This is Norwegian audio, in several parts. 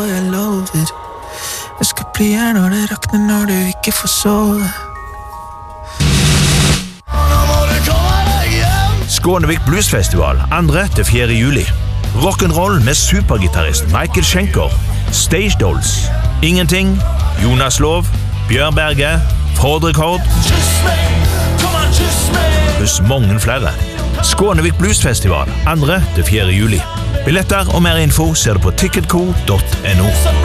Jeg lover. Jeg skal bli her når det rakner, når du ikke får sove. Skånevik Bluesfestival 2.–4. juli. Rock'n'roll med supergitarrist Michael Schenker, Stage Dolls, Ingenting, Jonas Lov, Bjørn Berge, Fordrekord, pluss mange flere. Skånevik Bluesfestival 2.–4. juli. Billetter og mer info ser du på ticketco.no.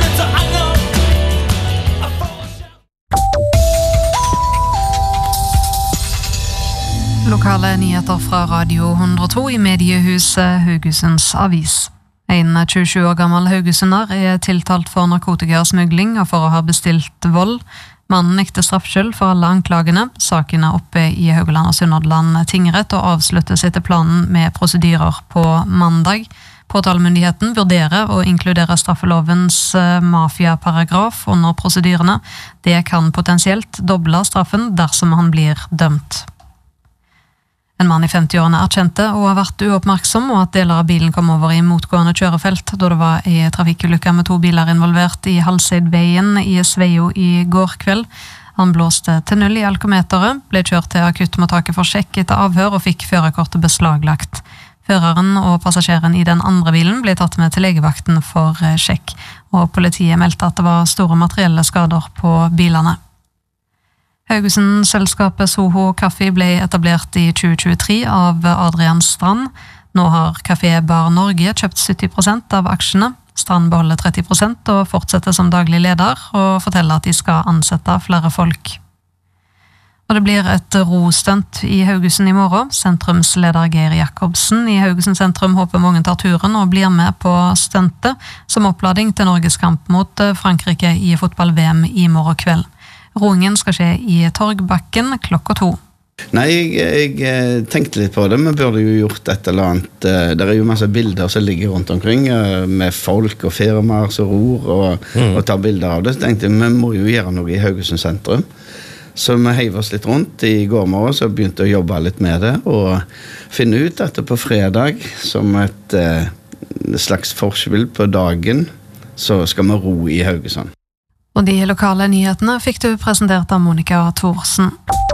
Lokale nyheter fra Radio 102 i mediehuset Haugesunds Avis. En 27 år gammel haugesunder er tiltalt for narkotikasmugling og for å ha bestilt vold. Mannen nekter straffskyld for alle anklagene. Saken er oppe i Haugaland og Sunnhordland tingrett og avsluttes etter planen med prosedyrer på mandag. Påtalemyndigheten vurderer å inkludere straffelovens mafiaparagraf under prosedyrene. Det kan potensielt doble straffen dersom han blir dømt. En mann i 50-årene erkjente og har vært uoppmerksom og at deler av bilen kom over i motgående kjørefelt da det var en trafikkulykke med 2 biler involvert i Halseidveien i Sveio i går kveld. Han blåste til 0 i alkometeret, ble kjørt til akuttmottaket for sjekk etter avhør og fikk førerkortet beslaglagt. Føreren og passasjeren i den andre bilen ble tatt med til legevakten for sjekk, og politiet meldte at det var store materielle skader på bilene. Haugesund-selskapet Soho Kaffe ble etablert i 2023 av Adrian Strand. Nå har Café Bar Norge kjøpt 70% av aksjene. Strand beholder 30% og fortsetter som daglig leder og forteller at de skal ansette flere folk. Og det blir et rostunt i Haugesund i morgen. Sentrumsleder Geir Jakobsen i Haugesund sentrum håper mange tar turen og blir med på stuntet som opplading til Norges kamp mot Frankrike i fotball-VM i morgen kveld. Roingen skal skje i Torgbakken klokka 2. Nei, jeg tenkte litt på det. Vi burde jo gjort et eller annet. Det er jo masse bilder som ligger rundt omkring med folk og firmaer som ror og tar bilder av det. Så tenkte jeg, vi må jo gjøre noe i Haugesund sentrum. Så vi heiv oss litt rundt i går morgen, så begynte å jobbe litt med det og finne ut at det på fredag, som et slags forspill på dagen, så skal vi ro i Haugesund. Og de lokale nyhetene fikk du presentert av Monica Thorsen.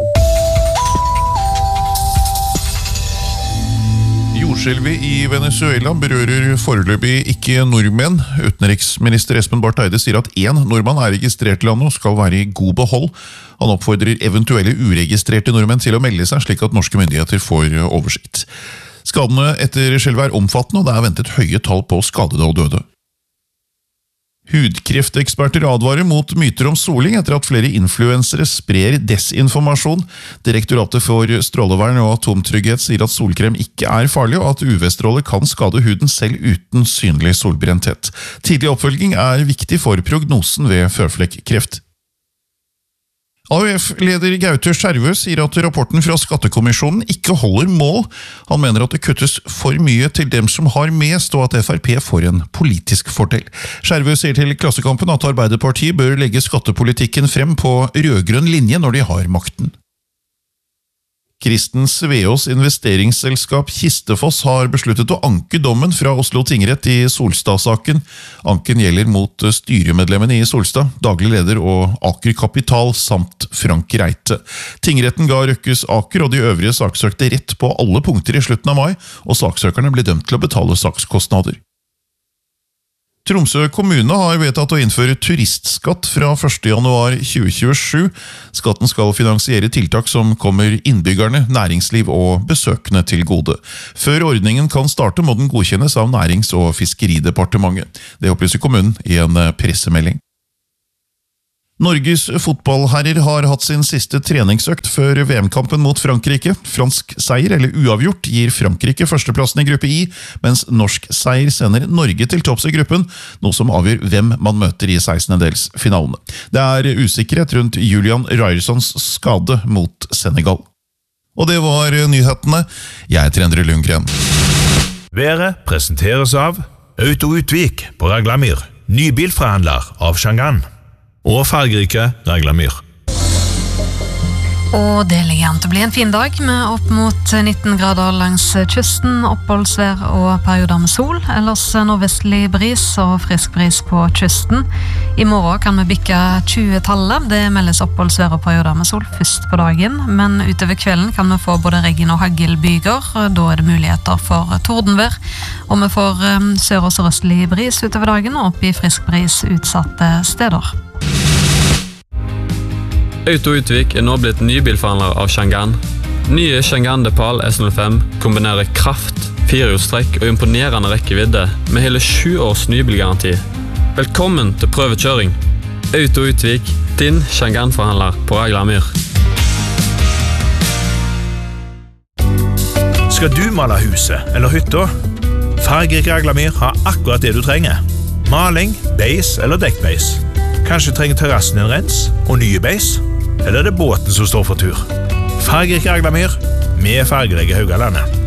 Jordskjelvet i Venezuela berører foreløpig ikke nordmenn. Utenriksminister Espen Barth Eide sier at 1 nordmann er registrert i landet og skal være i god behold. Han oppfordrer eventuelle uregistrerte nordmenn til å melde seg, slik at norske myndigheter får oversikt. Skadene etter skjelvet er omfattende, og det er ventet høye tall på skadede og døde. Hudkrefteksperter advarer mot myter om soling etter at flere influensere sprer desinformasjon. Direktoratet for strålevern og atomtrygghet sier at solkrem ikke er farlig, og at UV-stråler kan skade huden selv uten synlig solbrenthet. Tidlig oppfølging er viktig for prognosen ved føflekkreft. AUF-leder Gaute Skjervø sier at rapporten fra Skattekommisjonen ikke holder mål. Han mener at det kuttes for mye til dem som har mest, og at FrP får en politisk fordel. Skjervø sier til Klassekampen at Arbeiderpartiet bør legge skattepolitikken frem på rødgrønn linje når de har makten. Kristen Sveås investeringsselskap Kistefoss har besluttet å anke dommen fra Oslo tingrett i Solstad-saken. Anken gjelder mot styremedlemmene i Solstad, daglig leder og Aker Kapital samt Frank Reite. Tingretten ga Røkkes Aker og de øvrige saksøkte rett på alle punkter i slutten av mai, og saksøkerne ble dømt til å betale sakskostnader. Tromsø kommune har vedtatt å innføre turistskatt fra 1. januar 2027. Skatten skal finansiere tiltak som kommer innbyggerne, næringsliv og besøkende til gode. Før ordningen kan starte må den godkjennes av Nærings- og Fiskeridepartementet. Det opplyser kommunen i en pressemelding. Norges fotballherrer har hatt sin siste treningsøkt før VM-kampen mot Frankrike. Fransk seier eller uavgjort gir Frankrike førsteplassen i gruppe I, mens norsk seier sender Norge til topps i gruppen, noe som avgjør hvem man møter i 16-delsfinalene. Det er usikkerhet rundt Julian Ryersons skade mot Senegal. Og det var nyhetene. Jeg heter Endre Lundgren. Været presenteres av Auto Utvik på Raglamyr, nybilforhandler av Shangan og fargerike Raglamyr. Og det ligger an til å bli en fin dag med opp mot 19 grader langs kysten, oppholdsvær og perioder med sol, ellers nordvestlig bris og frisk bris på kysten. I morgen kan vi bikke 20-tallet, det meldes oppholdsvær og perioder med sol først på dagen, men utover kvelden kan vi få både regn og hagelbyger, da det muligheter for tordenvær, og vi får sør- og sørøstlig bris utover dagen og opp i frisk bris utsatte steder. Auto Utvik nå blitt nybilforhandler av Changan. Nye Changan Depal S05 kombinerer kraft, 4-hjulstrekk og imponerende rekkevidde med hele 7 års nybilgaranti. Velkommen til prøvekjøring. Auto Utvik, din Changan-forhandler på Raglamyr. Skal du male huset eller hytta? Fargerik Raglamyr har akkurat det du trenger. Maling, beis eller dekkbeis. Kanskje trenger terrassen en rens og nye beis? Eller er det båten som står for tur? Fargerik Raglamyr med fargerike Haugalandet.